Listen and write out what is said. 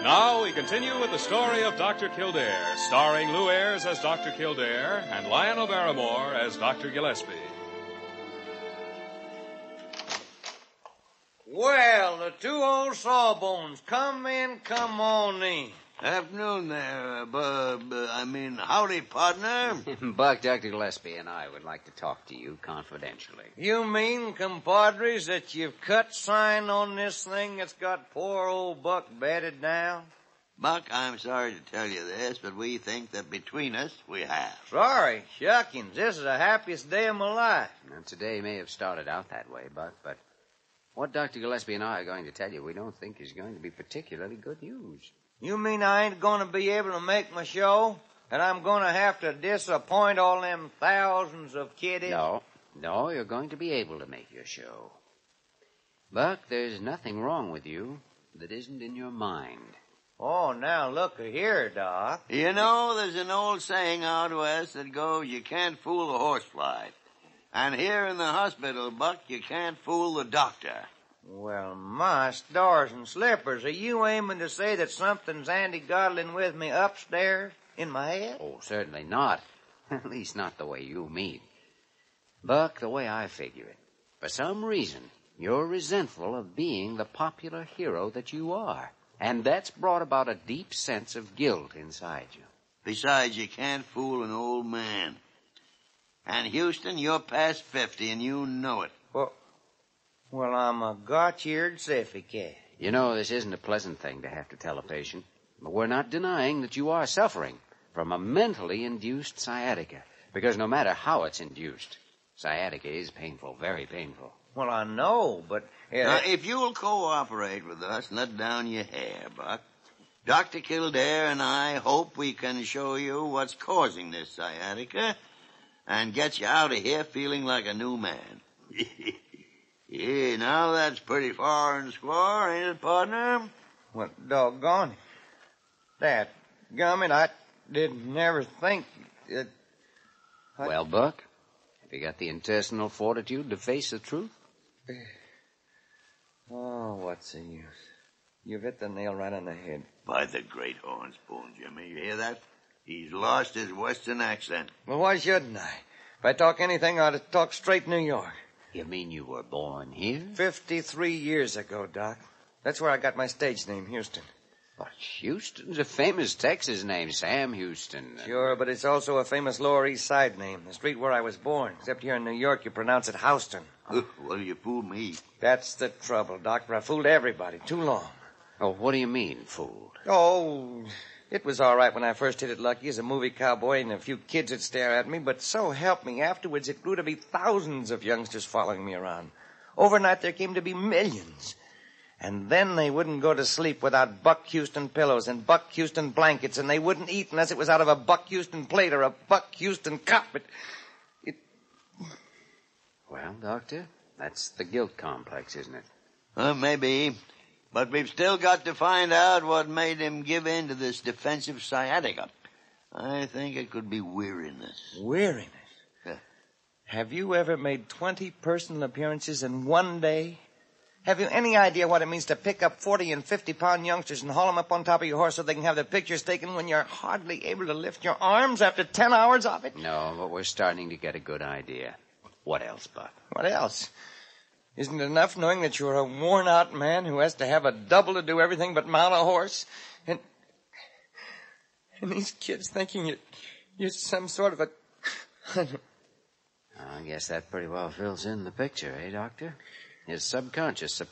Now we continue with the story of Dr. Kildare, starring Lou Ayres as Dr. Kildare and Lionel Barrymore as Dr. Gillespie. Well, the two old sawbones, come on in. Afternoon there, howdy, partner. Buck, Dr. Gillespie and I would like to talk to you confidentially. You mean, compadres, that you've cut sign on this thing that's got poor old Buck bedded down? Buck, I'm sorry to tell you this, but we think that between us we have. Sorry, shuckings, this is the happiest day of my life. Now, today may have started out that way, Buck, but what Dr. Gillespie and I are going to tell you we don't think is going to be particularly good news. You mean I ain't gonna be able to make my show? And I'm gonna have to disappoint all them thousands of kiddies? No, you're going to be able to make your show. Buck, there's nothing wrong with you that isn't in your mind. Oh, now look here, Doc. You know, there's an old saying out west that goes, you can't fool a horsefly. And here in the hospital, Buck, you can't fool the doctor. Well, my stars and slippers, are you aiming to say that something's anti-goddling with me upstairs in my head? Oh, certainly not. At least not the way you mean. Buck, the way I figure it, for some reason, you're resentful of being the popular hero that you are. And that's brought about a deep sense of guilt inside you. Besides, you can't fool an old man. And Houston, you're past 50 and you know it. Well, I'm a gotch-eared siffy cat. You know, this isn't a pleasant thing to have to tell a patient, but we're not denying that you are suffering from a mentally induced sciatica, because no matter how it's induced, sciatica is painful, very painful. Well, I know, but... Now, if you'll cooperate with us and let down your hair, Buck, Dr. Kildare and I hope we can show you what's causing this sciatica and get you out of here feeling like a new man. Yeah, now that's pretty far and square, ain't it, partner? Well, doggone it. That gummit, I didn't never think that... Well, Buck, have you got the intestinal fortitude to face the truth? Oh, what's the use? You've hit the nail right on the head. By the great horn spoon, Jimmy, you hear that? He's lost his western accent. Well, why shouldn't I? If I talk anything, I ought to talk straight New York. You mean you were born here? 53 years ago, Doc. That's where I got my stage name, Houston. But Houston's a famous Texas name, Sam Houston. Sure, but it's also a famous Lower East Side name, the street where I was born. Except here in New York, you pronounce it Houston. Well, you fooled me. That's the trouble, Doctor. I fooled everybody too long. Oh, what do you mean, fooled? Oh, it was all right when I first hit it lucky as a movie cowboy and a few kids would stare at me, but so help me, afterwards it grew to be thousands of youngsters following me around. Overnight there came to be millions. And then they wouldn't go to sleep without Buck Houston pillows and Buck Houston blankets, and they wouldn't eat unless it was out of a Buck Houston plate or a Buck Houston cup. Well, Doctor, that's the guilt complex, isn't it? Maybe. But we've still got to find out what made him give in to this defensive sciatica. I think it could be weariness. Weariness? Yeah. Have you ever made 20 personal appearances in one day? Have you any idea what it means to pick up 40 and 50-pound youngsters and haul them up on top of your horse so they can have their pictures taken when you're hardly able to lift your arms after 10 hours of it? No, but we're starting to get a good idea. What else, Buck? What else? Isn't it enough knowing that you're a worn-out man who has to have a double to do everything but mount a horse? And these kids thinking you're some sort of a... I guess that pretty well fills in the picture, eh, Doctor? His subconscious